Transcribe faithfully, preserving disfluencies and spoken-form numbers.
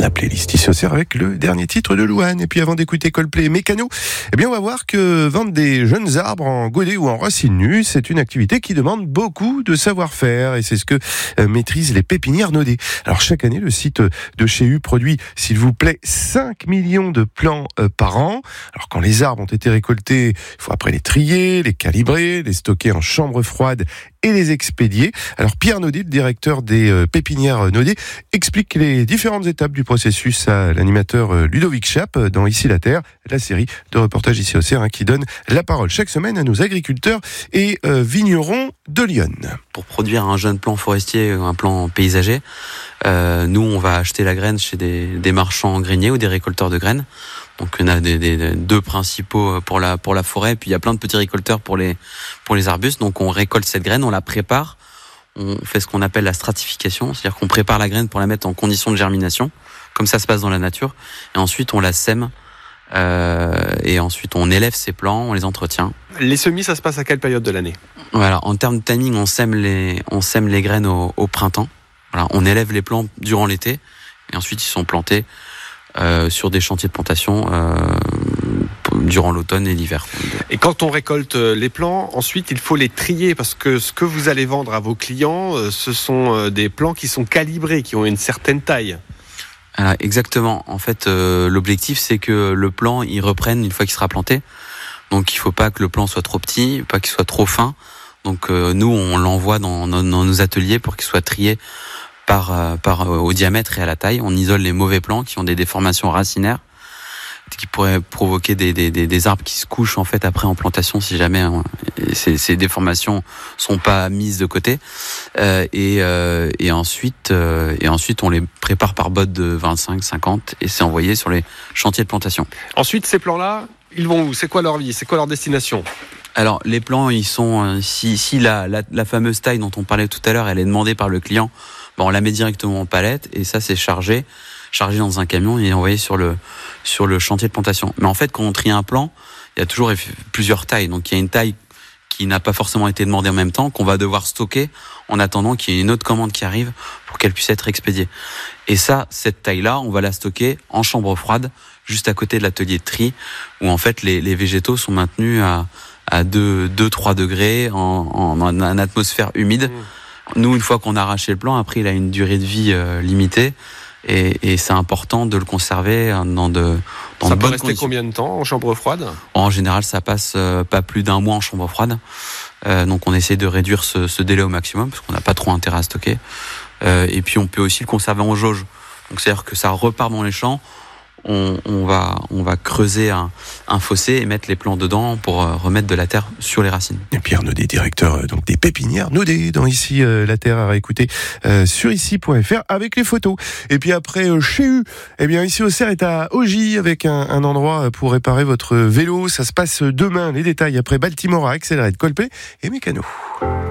la playlist ici au C E R avec le dernier titre de Louane. Et puis avant d'écouter Coldplay et Mécano, eh bien on va voir que vendre des jeunes arbres en godet ou en racines nues, c'est une activité qui demande beaucoup de savoir-faire et c'est ce que euh, maîtrisent les pépinières Naudet. Alors chaque année, le site de chez U produit, s'il vous plaît, cinq millions de plants euh, par an. Alors quand les arbres ont été récoltés, il faut après les trier, les calibrer, les stocker en chambre froide et les expédier. Alors Pierre Naudet, le directeur des euh, pépinières Naudet, explique les différentes étapes du processus à l'animateur euh, Ludovic Chape dans Ici la Terre, la série de reportages ici au C E R hein, qui donne la parole chaque semaine à nos agriculteurs et euh, vignerons de Lyon. Pour produire un jeune plant forestier, un plant paysager, euh, nous on va acheter la graine chez des, des marchands greniers ou des récolteurs de graines. Donc on a des, des, des deux principaux pour la pour la forêt, puis il y a plein de petits récolteurs pour les pour les arbustes. Donc on récolte cette graine, on la prépare, on fait ce qu'on appelle la stratification, c'est-à-dire qu'on prépare la graine pour la mettre en condition de germination, comme ça se passe dans la nature, et ensuite on la sème. Euh, et ensuite on élève ces plants, on les entretient. Les semis, ça se passe à quelle période de l'année ? Voilà, en termes de timing, on sème les on sème les graines au, au printemps. Voilà, on élève les plants durant l'été et ensuite ils sont plantés euh, sur des chantiers de plantation euh, durant l'automne et l'hiver. Et quand on récolte les plants, ensuite il faut les trier parce que ce que vous allez vendre à vos clients, ce sont des plants qui sont calibrés, qui ont une certaine taille. Alors, exactement. En fait, euh, l'objectif, c'est que le plant, il reprenne une fois qu'il sera planté. Donc, il faut pas que le plant soit trop petit, pas qu'il soit trop fin. Donc, euh, nous, on l'envoie dans, dans, dans nos ateliers pour qu'il soit trié par, euh, par euh, au diamètre et à la taille. On isole les mauvais plants qui ont des déformations racinaires, qui pourraient provoquer des, des, des, des arbres qui se couchent en fait après en plantation si jamais hein, ces, ces déformations sont pas mises de côté. Euh, et, euh, et ensuite, euh, et ensuite on les prépare par botte de vingt-cinq, cinquante et c'est envoyé sur les chantiers de plantation. Ensuite, ces plants-là, ils vont où ? C'est quoi leur vie ? C'est quoi leur destination ? Alors les plants, ils sont euh, si, si la, la, la fameuse taille dont on parlait tout à l'heure, elle est demandée par le client, bon, on la met directement en palette et ça c'est chargé. chargé dans un camion et envoyé sur le sur le chantier de plantation. Mais en fait, quand on trie un plant, il y a toujours plusieurs tailles. Donc il y a une taille qui n'a pas forcément été demandée en même temps, qu'on va devoir stocker en attendant qu'il y ait une autre commande qui arrive pour qu'elle puisse être expédiée. Et ça, cette taille-là, on va la stocker en chambre froide, juste à côté de l'atelier de tri, où en fait les, les végétaux sont maintenus à à deux à trois degrés en, en, en atmosphère humide. Mmh. Nous, une fois qu'on a arraché le plant, après il a une durée de vie euh, limitée. Et, et c'est important de le conserver dans de dans ça de peut bonnes rester conditions. Combien de temps en chambre froide ? En général, ça passe euh, pas plus d'un mois en chambre froide. Euh, donc on essaie de réduire ce, ce délai au maximum parce qu'on n'a pas trop intérêt à stocker. Euh, et puis on peut aussi le conserver en jauge. Donc c'est-à-dire que ça repart dans les champs. On, on va on va creuser un, un fossé et mettre les plants dedans pour euh, remettre de la terre sur les racines. Et Pierre Naudet, directeur euh, donc des pépinières Naudet dans Ici euh, la Terre à réécouter euh, sur ici point f r avec les photos. Et puis après euh, chez U, eh bien ici au C E R est à Ogy avec un, un endroit pour réparer votre vélo. Ça se passe demain. Les détails après Baltimora, Accelerate, Coldplay et Mécano.